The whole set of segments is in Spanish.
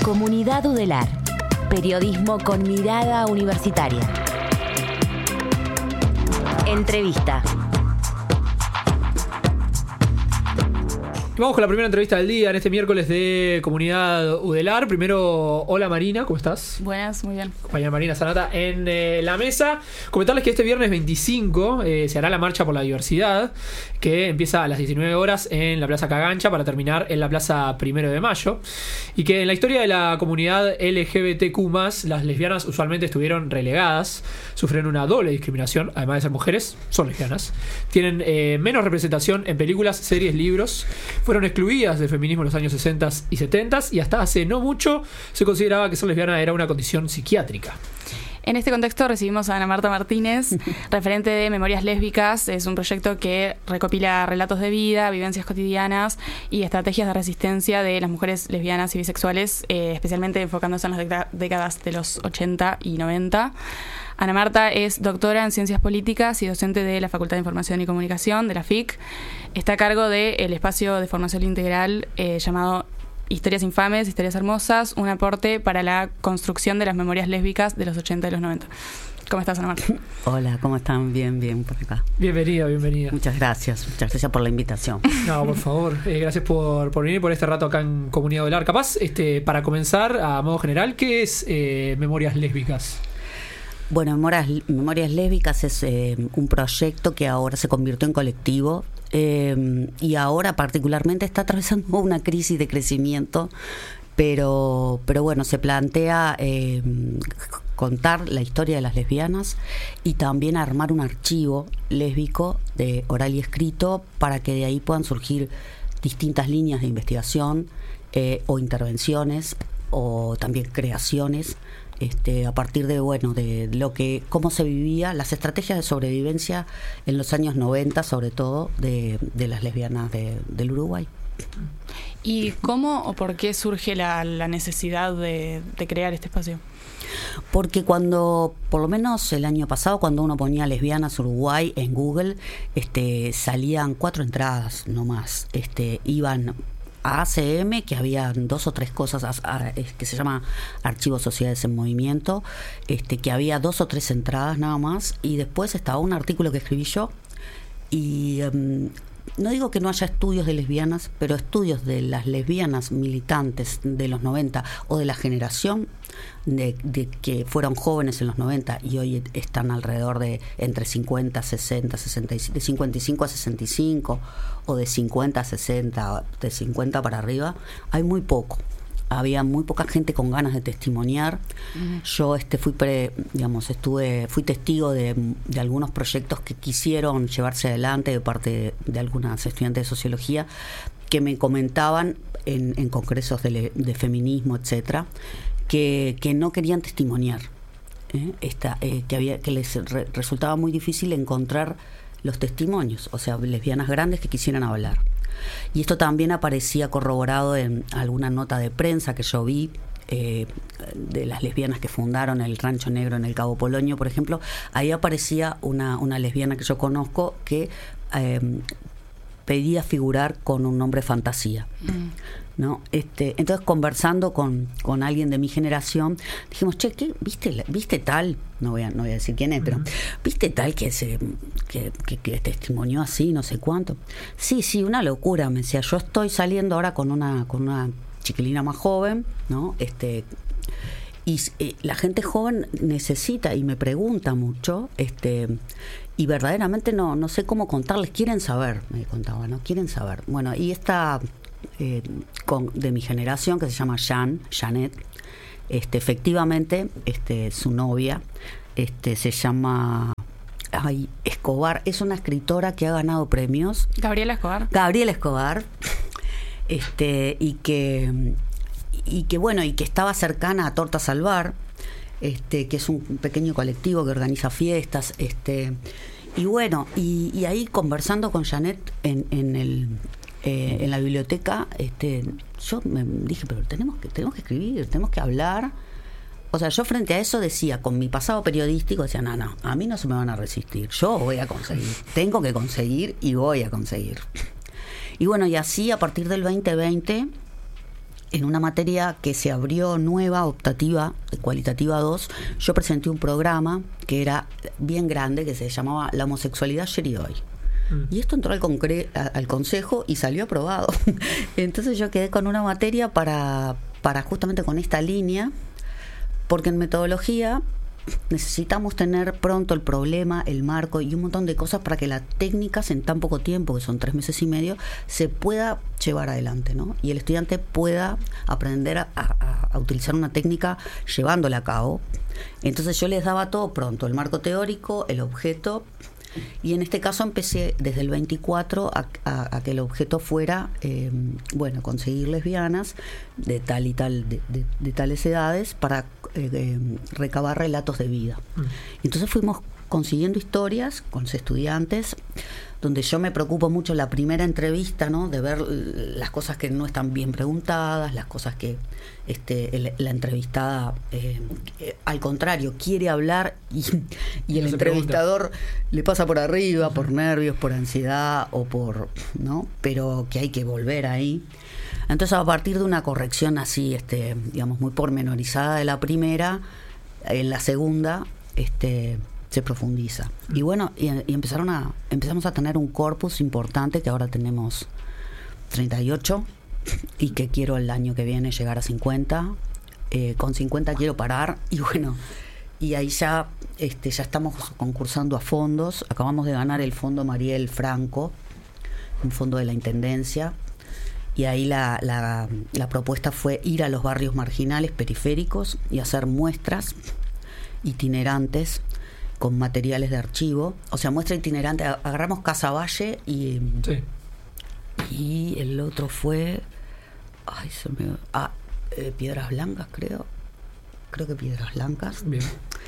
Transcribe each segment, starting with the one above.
Comunidad Udelar. Periodismo con mirada universitaria. Entrevista. Vamos con la primera entrevista del día en este miércoles de Comunidad Udelar. Primero, hola Marina, ¿cómo estás? Buenas, muy bien. Compañera Marina Zanata en la mesa. Comentarles que este viernes 25 se hará la Marcha por la Diversidad, que empieza a las 19 horas en la Plaza Cagancha para terminar en la Plaza 1 de Mayo. Y que en la historia de la comunidad LGBTQ+, las lesbianas usualmente estuvieron relegadas, sufren una doble discriminación, además de ser mujeres, son lesbianas. Tienen menos representación en películas, series, libros. Fueron excluidas del feminismo en los años 60 y 70 y hasta hace no mucho se consideraba que ser lesbiana era una condición psiquiátrica. En este contexto recibimos a Ana Marta Martínez, referente de Memorias Lésbicas. Es un proyecto que recopila relatos de vida, vivencias cotidianas y estrategias de resistencia de las mujeres lesbianas y bisexuales, especialmente enfocándose en las décadas de los 80 y 90. Ana Marta es doctora en Ciencias Políticas y docente de la Facultad de Información y Comunicación de la FIC. Está a cargo del espacio de formación integral llamado Historias Infames, Historias Hermosas, un aporte para la construcción de las memorias lésbicas de los 80 y los 90. ¿Cómo estás, Ana Marta? Hola, ¿cómo están? Bien, por acá. Bienvenida. Muchas gracias por la invitación. No, por favor, gracias por venir por este rato acá en Comunidad Udelar. Capaz, para comenzar, a modo general, ¿qué es Memorias Lésbicas? Bueno, Memorias Lésbicas es un proyecto que ahora se convirtió en colectivo y ahora particularmente está atravesando una crisis de crecimiento, pero bueno, se plantea contar la historia de las lesbianas y también armar un archivo lésbico de oral y escrito para que de ahí puedan surgir distintas líneas de investigación o intervenciones o también creaciones a partir de cómo se vivía, las estrategias de sobrevivencia en los años 90, sobre todo de las lesbianas del Uruguay. ¿Y cómo o por qué surge la necesidad de crear este espacio? Porque por lo menos el año pasado, cuando uno ponía lesbianas Uruguay en Google, salían 4 entradas nomás, iban a ACM, que había 2 o 3 cosas que se llama Archivo Sociedades en Movimiento, que había 2 o 3 entradas nada más, y después estaba un artículo que escribí yo, y no digo que no haya estudios de lesbianas, pero estudios de las lesbianas militantes de los 90 o de la generación de que fueron jóvenes en los 90 y hoy están alrededor de entre 50, 60, 65, de 55 a 65 o de 50 a 60, de 50 para arriba, hay muy poco. Había muy poca gente con ganas de testimoniar. Yo fui testigo de algunos proyectos que quisieron llevarse adelante de parte de algunas estudiantes de sociología que me comentaban en congresos de feminismo, etcétera, que no querían testimoniar, que les resultaba muy difícil encontrar los testimonios, o sea, lesbianas grandes que quisieran hablar. Y esto también aparecía corroborado en alguna nota de prensa que yo vi de las lesbianas que fundaron el Rancho Negro en el Cabo Polonio, por ejemplo. Ahí aparecía una lesbiana que yo conozco que pedía figurar con un nombre fantasía. ¿No? Entonces, conversando con alguien de mi generación, dijimos, che, ¿qué? ¿Viste tal? No voy a decir quién es, pero ¿viste tal que testimonió así, no sé cuánto? Sí, una locura, me decía. Yo estoy saliendo ahora con una chiquilina más joven, ¿no? Y la gente joven necesita y me pregunta mucho, y verdaderamente no sé cómo contarles. Quieren saber, me contaba, ¿no? Quieren saber. Bueno, y esta de mi generación, que se llama Janet, efectivamente, su novia, se llama Escobar, es una escritora que ha ganado premios. Gabriela Escobar. Y que estaba cercana a Torta Salvar, que es un pequeño colectivo que organiza fiestas, y ahí conversando con Janet en la biblioteca, yo me dije, pero tenemos que escribir, tenemos que hablar. O sea, yo frente a eso decía, con mi pasado periodístico, decía, no, a mí no se me van a resistir, yo voy a conseguir, tengo que conseguir y voy a conseguir. Y bueno, y así a partir del 2020 en una materia que se abrió nueva, optativa, cualitativa 2, yo presenté un programa que era bien grande, que se llamaba La homosexualidad ayer y hoy. Y esto entró al consejo y salió aprobado. Entonces yo quedé con una materia para justamente con esta línea, porque en metodología necesitamos tener pronto el problema, el marco y un montón de cosas para que las técnicas en tan poco tiempo, que son 3 meses y medio, se pueda llevar adelante, ¿no? Y el estudiante pueda aprender a utilizar una técnica llevándola a cabo. Entonces yo les daba todo pronto, el marco teórico, el objeto, y en este caso empecé desde el 24 a que el objeto fuera, conseguir lesbianas de tal y tal, de tales edades para recabar relatos de vida. Entonces fuimos consiguiendo historias con los estudiantes, donde yo me preocupo mucho la primera entrevista, ¿no? De ver las cosas que no están bien preguntadas, las cosas que la entrevistada al contrario quiere hablar y el entrevistador le pasa por arriba, por nervios, por ansiedad o por, ¿no? Pero que hay que volver ahí. Entonces, a partir de una corrección así, digamos, muy pormenorizada de la primera, en la segunda, se profundiza. Y bueno, y empezamos a tener un corpus importante, que ahora tenemos 38, y que quiero el año que viene llegar a 50. Con 50 quiero parar, y bueno, y ahí ya estamos concursando a fondos. Acabamos de ganar el fondo Mariel Franco, un fondo de la Intendencia, y ahí la propuesta fue ir a los barrios marginales, periféricos, y hacer muestras itinerantes con materiales de archivo. O sea, muestra itinerante. Agarramos Casaballe y el otro fue Piedras Blancas, creo que Piedras Blancas. Bien.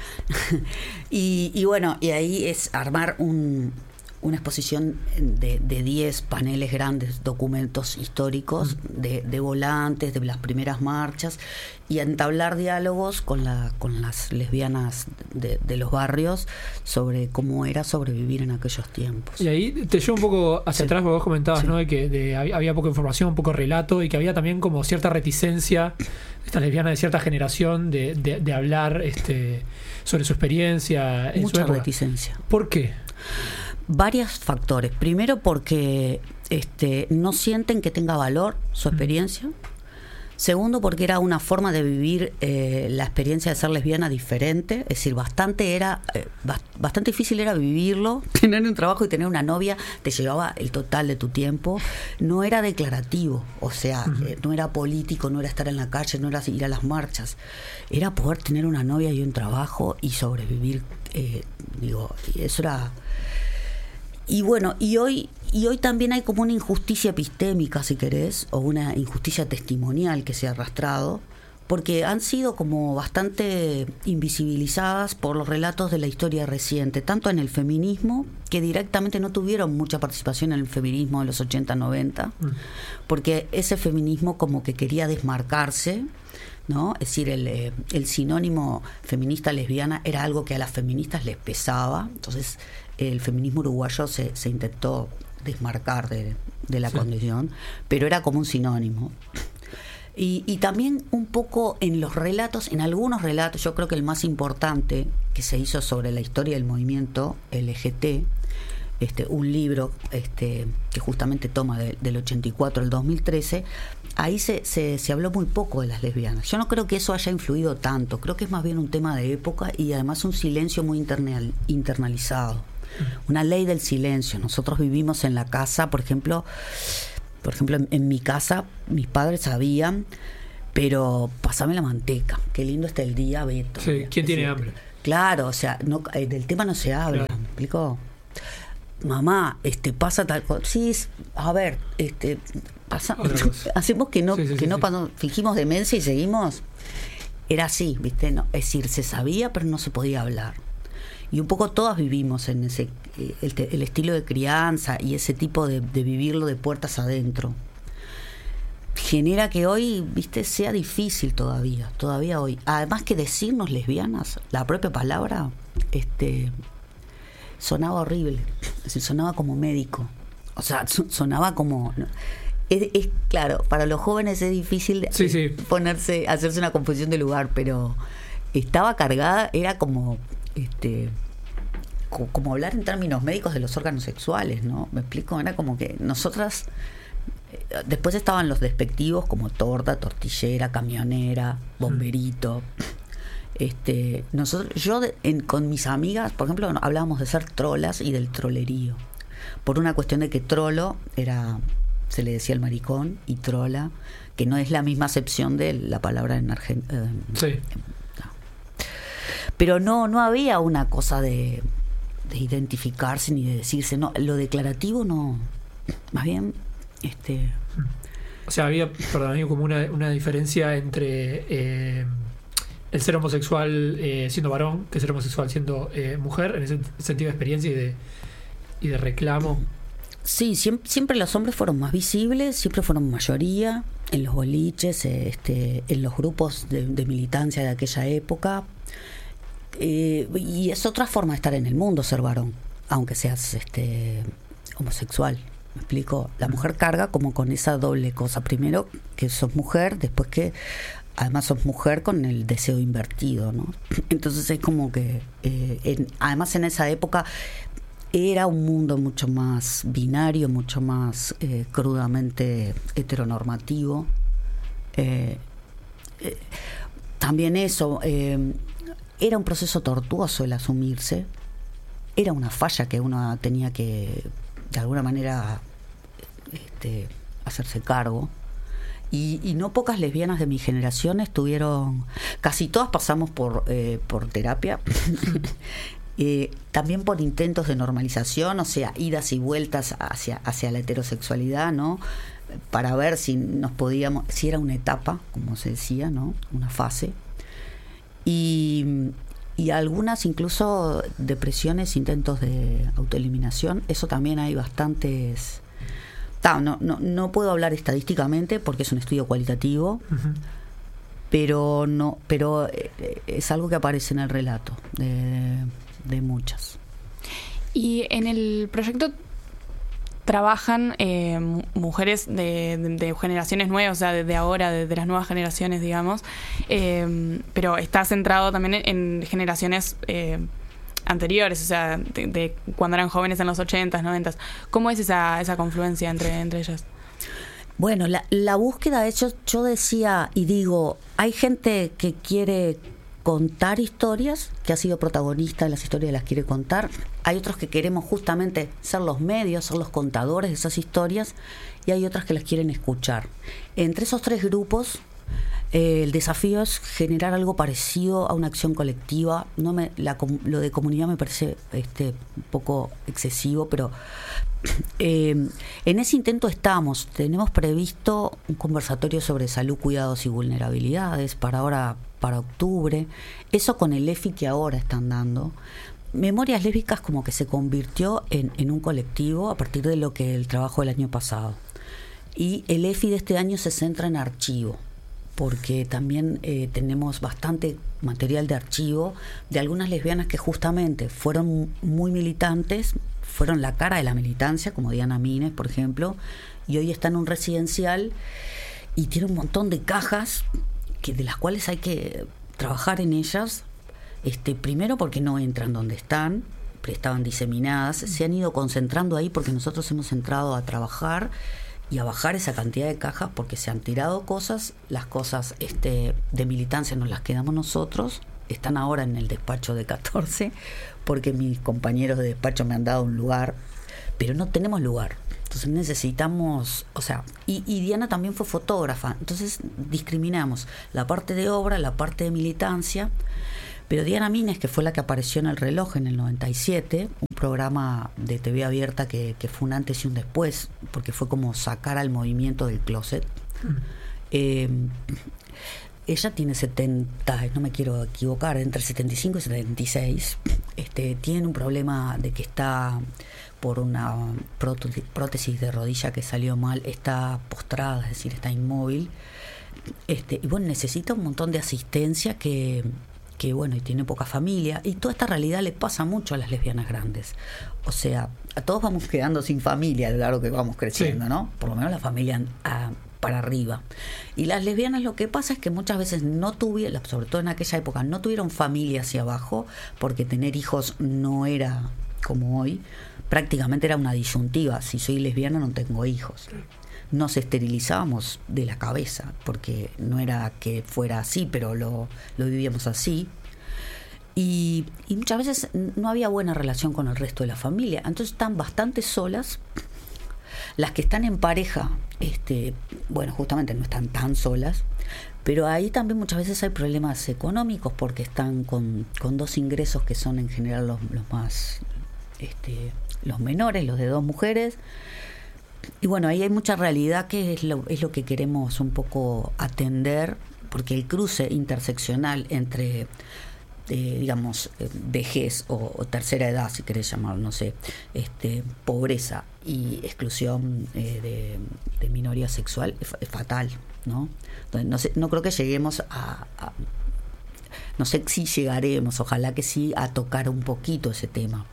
y bueno, y ahí es armar una exposición de 10 paneles grandes, documentos históricos de volantes, de las primeras marchas, y entablar diálogos con las lesbianas de los barrios sobre cómo era sobrevivir en aquellos tiempos. Y ahí te llevo un poco hacia atrás, porque vos comentabas, ¿no? De que había poca información, poco relato, y que había también como cierta reticencia de estas lesbianas de cierta generación de hablar sobre su experiencia. Mucha reticencia. ¿Por qué? Varios factores. Primero, porque no sienten que tenga valor su experiencia. Segundo, porque era una forma de vivir la experiencia de ser lesbiana diferente. Es decir, bastante difícil era vivirlo. Tener un trabajo y tener una novia te llevaba el total de tu tiempo. No era declarativo, o sea, no era político, no era estar en la calle, no era ir a las marchas. Era poder tener una novia y un trabajo y sobrevivir. Eso era... Y bueno, y hoy también hay como una injusticia epistémica, si querés, o una injusticia testimonial que se ha arrastrado, porque han sido como bastante invisibilizadas por los relatos de la historia reciente, tanto en el feminismo, que directamente no tuvieron mucha participación en el feminismo de los 80, 90, porque ese feminismo como que quería desmarcarse, ¿no? Es decir, el sinónimo feminista lesbiana era algo que a las feministas les pesaba. Entonces el feminismo uruguayo se intentó desmarcar de la condición, pero era como un sinónimo. Y también un poco en los relatos, en algunos relatos, yo creo que el más importante que se hizo sobre la historia del movimiento LGT, un libro que justamente toma del 84 al 2013, ahí se habló muy poco de las lesbianas. Yo no creo que eso haya influido tanto, creo que es más bien un tema de época y además un silencio muy internalizado, una ley del silencio. Nosotros vivimos en la casa, por ejemplo, en mi casa mis padres sabían, pero pasame la manteca, qué lindo está el día, Beto. Sí, ¿quién tiene hambre? Claro, o sea, del tema no se habla, claro. ¿Me explico? Mamá, pasa tal cosa. Sí, a ver, pasa, hacemos que no, sí. Pasó, fingimos demencia y seguimos. Era así, ¿viste? No, es decir, se sabía, pero no se podía hablar. Y un poco todas vivimos en ese el estilo de crianza y ese tipo de vivirlo de puertas adentro. Genera que hoy, ¿viste? Sea difícil todavía hoy. Además que decirnos lesbianas, la propia palabra, sonaba horrible. Es decir, sonaba como médico. O sea, sonaba como... es claro, para los jóvenes es difícil hacerse una confusión de lugar, pero estaba cargada, era como como hablar en términos médicos de los órganos sexuales, ¿no? Me explico, era como que nosotras, después estaban los despectivos como torta, tortillera, camionera, bomberito. Con mis amigas, por ejemplo, hablábamos de ser trolas y del trolerío, por una cuestión de que trolo se le decía el maricón, y trola, que no es la misma acepción de la palabra en Argentina. Sí. Pero no había una cosa de identificarse ni de decirse, no, lo declarativo no, más bien o sea, había como una diferencia entre el ser homosexual siendo varón que ser homosexual siendo mujer, en ese sentido de experiencia y de reclamo. Sí, siempre los hombres fueron más visibles, siempre fueron mayoría en los boliches, en los grupos de militancia de aquella época. Y es otra forma de estar en el mundo ser varón, aunque seas homosexual. ¿Me explico? La mujer carga como con esa doble cosa. Primero que sos mujer, después que además sos mujer con el deseo invertido, ¿no? Entonces es como que además en esa época era un mundo mucho más binario, mucho más crudamente heteronormativo. También eso, era un proceso tortuoso el asumirse, era una falla que uno tenía que de alguna manera hacerse cargo. Y no pocas lesbianas de mi generación casi todas pasamos por terapia, también por intentos de normalización, o sea, idas y vueltas hacia la heterosexualidad, ¿no? Para ver si era una etapa, como se decía, ¿no? Una fase. Y algunas incluso depresiones, intentos de autoeliminación. Eso también hay bastantes. No puedo hablar estadísticamente porque es un estudio cualitativo, pero es algo que aparece en el relato de muchas. Y en el proyecto trabajan mujeres de generaciones nuevas, o sea, de ahora, de las nuevas generaciones, digamos, pero está centrado también en generaciones anteriores, o sea, de cuando eran jóvenes en los 80s, 90s. ¿Cómo es esa confluencia entre ellas? Bueno, la búsqueda, de hecho, yo decía y digo, hay gente que quiere contar historias, que ha sido protagonista de las historias y las quiere contar. Hay otros que queremos justamente ser los medios, ser los contadores de esas historias, y hay otras que las quieren escuchar. Entre esos tres grupos, el desafío es generar algo parecido a una acción colectiva. Lo de comunidad me parece un poco excesivo, pero en ese intento tenemos previsto un conversatorio sobre salud, cuidados y vulnerabilidades para octubre, eso con el EFI que ahora están dando. Memorias Lésbicas como que se convirtió en un colectivo a partir de el trabajo del año pasado, y el EFI de este año se centra en archivo, porque también tenemos bastante material de archivo de algunas lesbianas que justamente fueron muy militantes, fueron la cara de la militancia, como Diana Mines, por ejemplo, y hoy está en un residencial y tiene un montón de cajas de las cuales hay que trabajar en ellas, primero porque no entran donde están, pero estaban diseminadas, se han ido concentrando ahí porque nosotros hemos entrado a trabajar y a bajar esa cantidad de cajas porque se han tirado cosas, las cosas de militancia nos las quedamos nosotros, están ahora en el despacho de 14 porque mis compañeros de despacho me han dado un lugar, pero no tenemos lugar. Entonces necesitamos, y Diana también fue fotógrafa, entonces discriminamos la parte de obra, la parte de militancia, pero Diana Mines, que fue la que apareció en El Reloj en el 97, un programa de TV abierta que fue un antes y un después, porque fue como sacar al movimiento del closet. Ella tiene 70, no me quiero equivocar, entre 75 y 76, tiene un problema de que está por una prótesis de rodilla que salió mal, está postrada, es decir, está inmóvil, y bueno, necesita un montón de asistencia que bueno, y tiene poca familia, y toda esta realidad le pasa mucho a las lesbianas grandes. O sea, a todos vamos quedando sin familia a lo largo que vamos creciendo, ¿no? Por lo menos la familia para arriba. Y las lesbianas lo que pasa es que muchas veces no tuvieron, sobre todo en aquella época, no tuvieron familia hacia abajo, porque tener hijos no era como hoy, prácticamente era una disyuntiva. Si soy lesbiana no tengo hijos. Nos esterilizábamos de la cabeza, porque no era que fuera así, pero lo vivíamos así. Y muchas veces no había buena relación con el resto de la familia. Entonces están bastante solas. Las que están en pareja, bueno, justamente no están tan solas, pero ahí también muchas veces hay problemas económicos, porque están con dos ingresos que son en general los más, los menores, los de 2 mujeres. Y bueno, ahí hay mucha realidad que es lo que queremos un poco atender, porque el cruce interseccional entre, digamos, vejez o tercera edad, si querés llamarlo, no sé, pobreza y exclusión de minoría sexual es fatal, ¿no? Entonces, no creo que lleguemos no sé si llegaremos, ojalá que sí, a tocar un poquito ese tema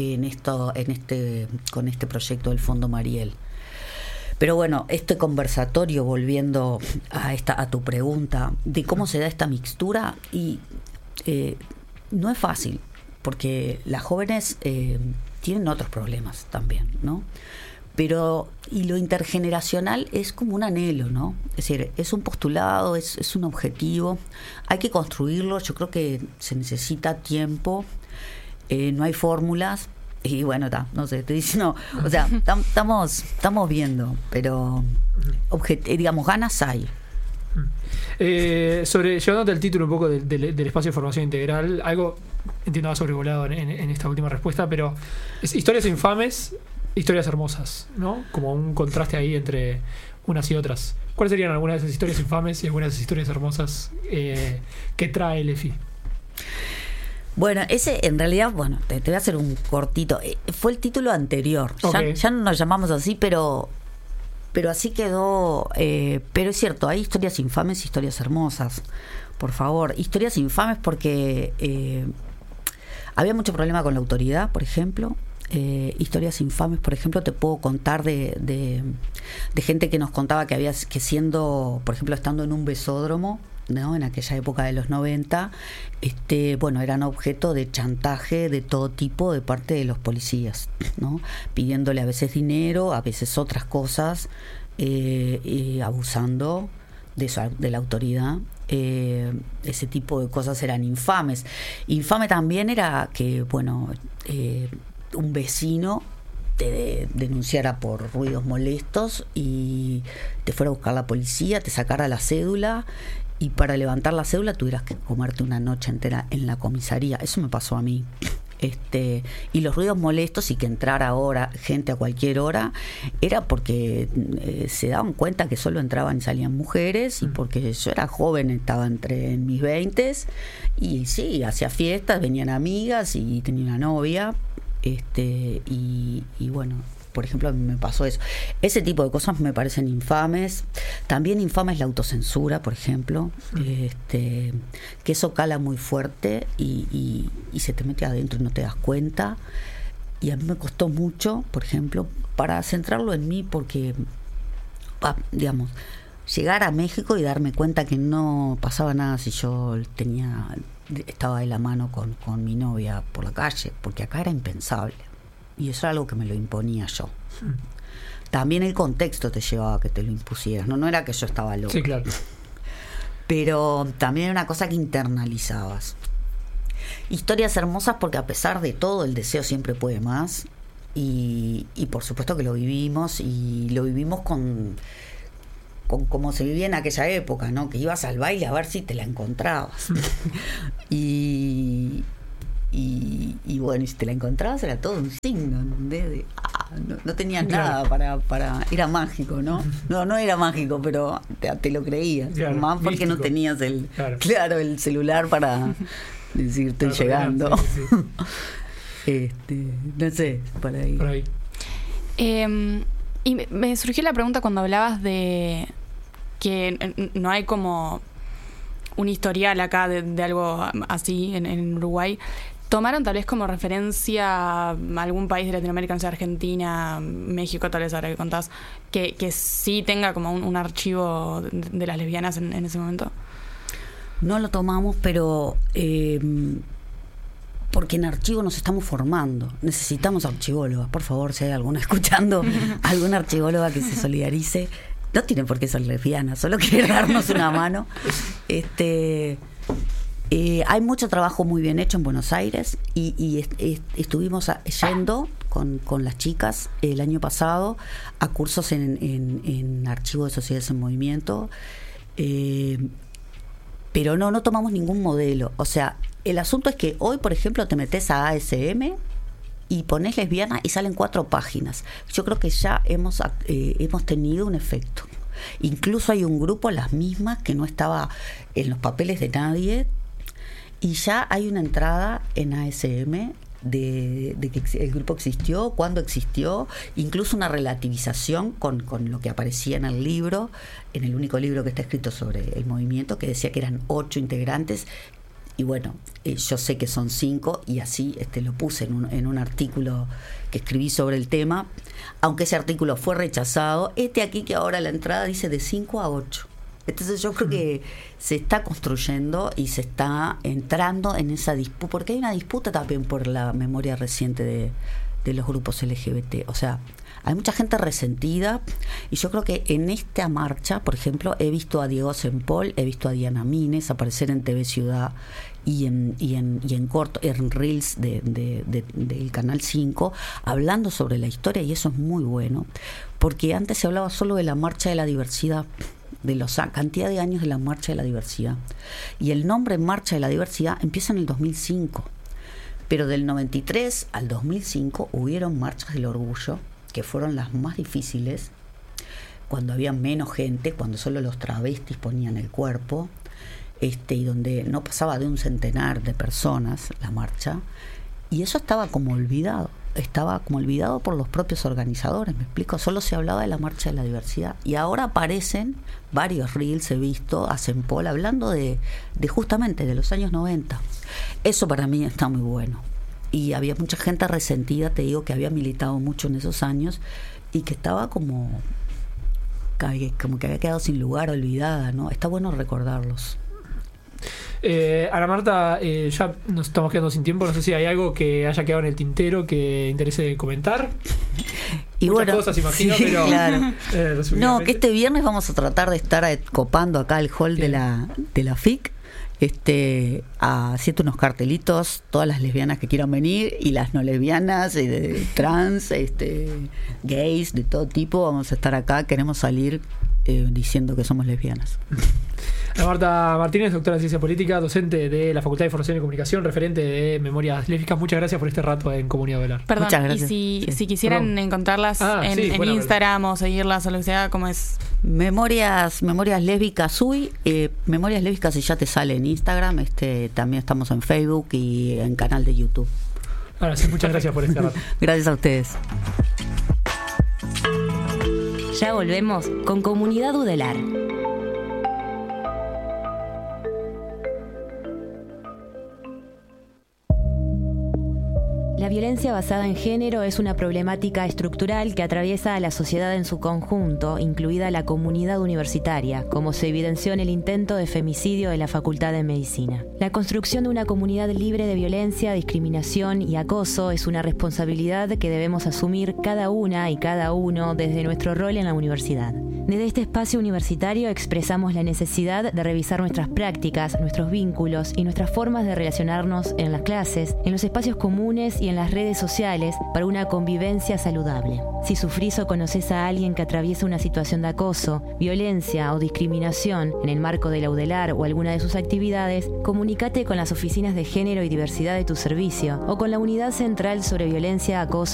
con este proyecto del Fondo Mariel. Pero bueno, este conversatorio, volviendo a tu pregunta de cómo se da esta mixtura, y no es fácil, porque las jóvenes tienen otros problemas también, ¿no? Pero, y lo intergeneracional es como un anhelo, ¿no? Es decir, es un postulado, es un objetivo, hay que construirlo. Yo creo que se necesita tiempo, no hay fórmulas. Y bueno, no sé, estoy diciendo, o sea, estamos viendo, pero digamos, ganas hay. Llevándote el título un poco del espacio de formación integral, algo entiendo va sobrevolado en esta última respuesta, pero es historias infames, historias hermosas, ¿no? Como un contraste ahí entre unas y otras. ¿Cuáles serían algunas de esas historias infames y algunas de esas historias hermosas que trae el EFI? Bueno, ese en realidad, bueno, te voy a hacer un cortito. Fue el título anterior. Okay. Ya no nos llamamos así, pero así quedó. Pero es cierto, hay historias infames y historias hermosas. Por favor, historias infames porque había mucho problema con la autoridad, por ejemplo. Historias infames, por ejemplo, te puedo contar de gente que nos contaba que siendo, por ejemplo, estando en un besódromo, ¿no? En aquella época de los 90, bueno, eran objeto de chantaje de todo tipo de parte de los policías, ¿no? Pidiéndole a veces dinero, a veces otras cosas, y abusando de la autoridad. Ese tipo de cosas eran infames. Infame también era que, bueno, un vecino te denunciara por ruidos molestos y te fuera a buscar la policía, te sacara la cédula, y para levantar la cédula tuvieras que comerte una noche entera en la comisaría. Eso me pasó a mí. Y los ruidos molestos, y que entrara ahora gente a cualquier hora, era porque se daban cuenta que solo entraban y salían mujeres, y porque yo era joven, estaba en mis 20s, y sí, hacía fiestas, venían amigas y tenía una novia, y bueno, por ejemplo, a mí me pasó eso. Ese tipo de cosas me parecen infames. También infame es la autocensura, por ejemplo, que eso cala muy fuerte y se te mete adentro y no te das cuenta. Y a mí me costó mucho, por ejemplo, para centrarlo en mí, porque, digamos, llegar a México y darme cuenta que no pasaba nada si yo estaba de la mano con mi novia por la calle, porque acá era impensable. Y eso era algo que me lo imponía yo. También el contexto te llevaba a que te lo impusieras. No era que yo estaba loca. Sí, claro. Pero también era una cosa que internalizabas. Historias hermosas porque a pesar de todo el deseo siempre puede más. Y por supuesto que lo vivimos. Y lo vivimos con como se vivía en aquella época, ¿no? Que ibas al baile a ver si te la encontrabas. Y bueno, y si te la encontrabas era todo un signo, no tenías nada para era mágico, ¿no? No era mágico, pero te lo creías, claro, más porque místico. No tenías el celular para decir estoy llegando. Sí. No sé, por ahí. Y me surgió la pregunta cuando hablabas de que no hay como un historial acá de algo así en Uruguay, ¿tomaron tal vez como referencia algún país de Latinoamérica, no sé, Argentina, México, tal vez ahora que contás, que sí tenga como un archivo de las lesbianas en ese momento? No lo tomamos, pero porque en archivo nos estamos formando. Necesitamos archivólogas. Por favor, si hay alguna escuchando, alguna archivóloga que se solidarice. No tienen por qué ser lesbianas, solo quieren darnos una mano. Hay mucho trabajo muy bien hecho en Buenos Aires y estuvimos yendo con las chicas el año pasado a cursos en archivo de sociedades en movimiento, pero no tomamos ningún modelo. O sea, el asunto es que hoy, por ejemplo, te metes a ASM y pones lesbiana y salen 4 páginas. Yo creo que ya hemos tenido un efecto. Incluso hay un grupo, las mismas, que no estaba en los papeles de nadie, y ya hay una entrada en ASM de que el grupo existió, cuándo existió, incluso una relativización con lo que aparecía en el libro, en el único libro que está escrito sobre el movimiento, que decía que eran 8 integrantes. Y bueno, yo sé que son 5 y así lo puse en un artículo que escribí sobre el tema, aunque ese artículo fue rechazado. Aquí que ahora la entrada dice de 5 a 8. Entonces yo creo que se está construyendo y se está entrando en esa disputa, porque hay una disputa también por la memoria reciente de los grupos LGBT. O sea, hay mucha gente resentida y yo creo que en esta marcha, por ejemplo, he visto a Diego Sempol, he visto a Diana Mines aparecer en TV Ciudad y en Reels del Canal 5 hablando sobre la historia, y eso es muy bueno, porque antes se hablaba solo de la marcha de la diversidad, de la cantidad de años de la marcha de la diversidad, y el nombre Marcha de la Diversidad empieza en el 2005, pero del 93 al 2005 hubieron marchas del orgullo que fueron las más difíciles, cuando había menos gente, cuando solo los travestis ponían el cuerpo, y donde no pasaba de un centenar de personas la marcha, y eso estaba como olvidado por los propios organizadores, ¿me explico? Solo se hablaba de la marcha de la diversidad, y ahora aparecen varios reels, he visto a Sempol hablando de justamente de los años 90. Eso para mí está muy bueno, y había mucha gente resentida, te digo, que había militado mucho en esos años y que estaba como que había quedado sin lugar, olvidada, ¿no? Está bueno recordarlos. Ana Marta, ya nos estamos quedando sin tiempo. No sé si hay algo que haya quedado en el tintero que interese comentar. Y muchas bueno, cosas, imagino, sí, pero claro. No, que este viernes vamos a tratar de estar copando acá el hall de la FIC, haciendo unos cartelitos, todas las lesbianas que quieran venir y las no lesbianas, trans, gays, de todo tipo. Vamos a estar acá, queremos salir diciendo que somos lesbianas. Ana Marta Martínez, doctora en Ciencia Política, docente de la Facultad de Información y Comunicación, referente de Memorias Lésbicas. Muchas gracias por este rato en Comunidad Velar. Perdón, muchas gracias. Y si quisieran encontrarlas en Instagram o seguirlas o lo que sea, ¿cómo es? Memorias Lésbicas UI, Memorias Lésbicas, y ya te sale en Instagram, también estamos en Facebook y en canal de YouTube. Ahora sí, muchas gracias por este rato. Gracias a ustedes. Ya volvemos con Comunidad Udelar. La violencia basada en género es una problemática estructural que atraviesa a la sociedad en su conjunto, incluida la comunidad universitaria, como se evidenció en el intento de femicidio de la Facultad de Medicina. La construcción de una comunidad libre de violencia, discriminación y acoso es una responsabilidad que debemos asumir cada una y cada uno desde nuestro rol en la universidad. Desde este espacio universitario expresamos la necesidad de revisar nuestras prácticas, nuestros vínculos y nuestras formas de relacionarnos en las clases, en los espacios comunes y en las redes sociales para una convivencia saludable. Si sufrís o conocés a alguien que atraviesa una situación de acoso, violencia o discriminación en el marco de la UDELAR o alguna de sus actividades, comunícate con las oficinas de género y diversidad de tu servicio o con la Unidad Central sobre Violencia, Acoso